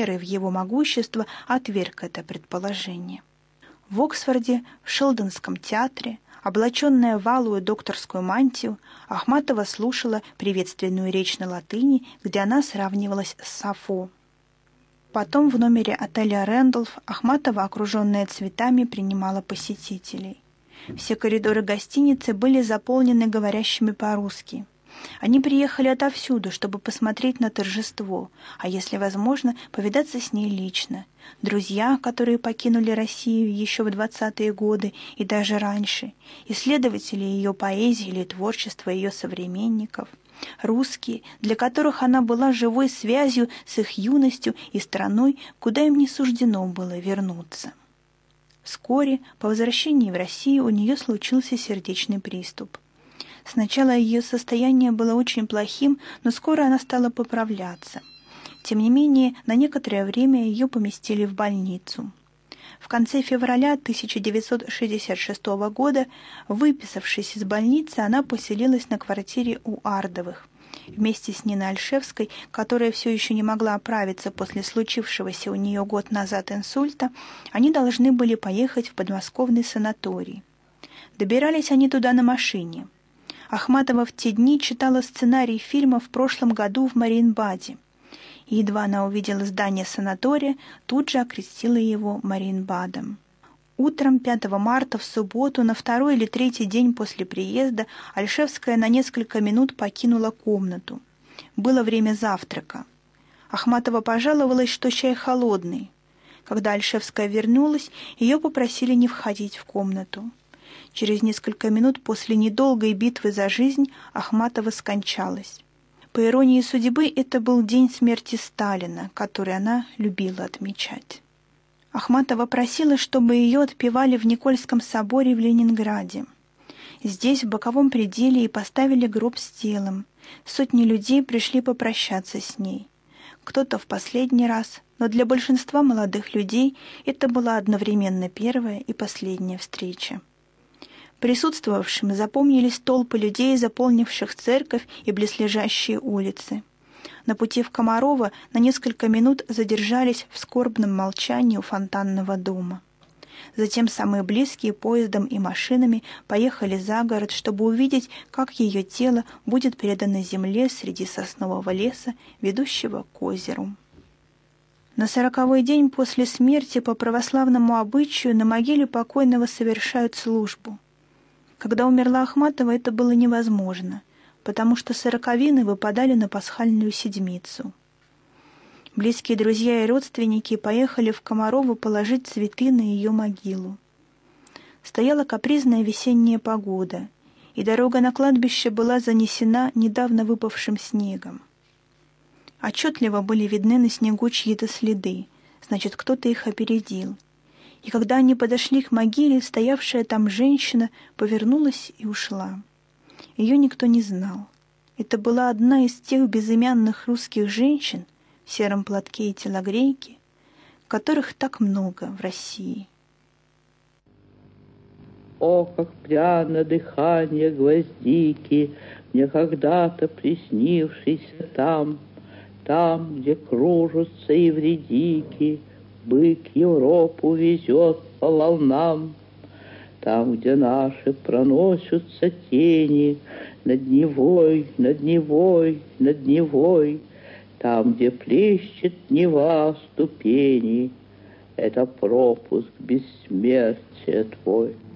верой в его могущество, отверг это предположение. В Оксфорде, в Шелдонском театре, облаченная в алую докторскую мантию, Ахматова слушала приветственную речь на латыни, где она сравнивалась с Сафо. Потом в номере отеля «Рэндолф» Ахматова, окруженная цветами, принимала посетителей. Все коридоры гостиницы были заполнены говорящими по-русски. Они приехали отовсюду, чтобы посмотреть на торжество, а если возможно, повидаться с ней лично. Друзья, которые покинули Россию еще в 20-е годы и даже раньше, исследователи ее поэзии или творчества ее современников, русские, для которых она была живой связью с их юностью и страной, куда им не суждено было вернуться. Вскоре, по возвращении в Россию, у нее случился сердечный приступ. Сначала ее состояние было очень плохим, но скоро она стала поправляться. Тем не менее, на некоторое время ее поместили в больницу. В конце февраля 1966 года, выписавшись из больницы, она поселилась на квартире у Ардовых. Вместе с Ниной Ольшевской, которая все еще не могла оправиться после случившегося у нее год назад инсульта, они должны были поехать в подмосковный санаторий. Добирались они туда на машине. Ахматова в те дни читала сценарий фильма в прошлом году в Мариенбаде. И едва она увидела здание санатория, тут же окрестила его Мариенбадом. Утром 5 марта в субботу, на второй или третий день после приезда, Ольшевская на несколько минут покинула комнату. Было время завтрака. Ахматова пожаловалась, что чай холодный. Когда Ольшевская вернулась, ее попросили не входить в комнату. Через несколько минут после недолгой битвы за жизнь Ахматова скончалась. По иронии судьбы, это был день смерти Сталина, который она любила отмечать. Ахматова просила, чтобы ее отпевали в Никольском соборе в Ленинграде. Здесь, в боковом пределе, и поставили гроб с телом. Сотни людей пришли попрощаться с ней. Кто-то в последний раз, но для большинства молодых людей это была одновременно первая и последняя встреча. Присутствовавшим запомнились толпы людей, заполнивших церковь и близлежащие улицы. На пути в Комарово на несколько минут задержались в скорбном молчании у фонтанного дома. Затем самые близкие поездом и машинами поехали за город, чтобы увидеть, как ее тело будет предано земле среди соснового леса, ведущего к озеру. На 40-й день после смерти по православному обычаю на могиле покойного совершают службу. Когда умерла Ахматова, это было невозможно, потому что сороковины выпадали на пасхальную седмицу. Близкие друзья и родственники поехали в Комарово положить цветы на ее могилу. Стояла капризная весенняя погода, и дорога на кладбище была занесена недавно выпавшим снегом. Отчетливо были видны на снегу чьи-то следы, значит, кто-то их опередил. И когда они подошли к могиле, стоявшая там женщина повернулась и ушла. Ее никто не знал. Это была одна из тех безымянных русских женщин в сером платке и телогрейке, которых так много в России. О, как пряно дыхание гвоздики, мне когда-то приснившийся там, где кружатся евредики, бык Европу везет по волнам, там, где наши проносятся тени над Невой, над Невой, над Невой, там, где плещет Нева ступени, это пропуск бессмертия твой.